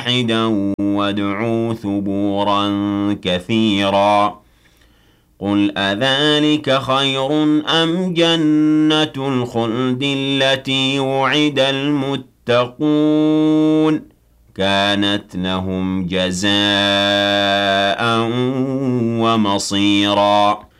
واحدا وادعوا ثبورا كثيرا قل أذلك خير أم جنة الخلد التي وعد المتقون كانت لهم جزاء ومصيرا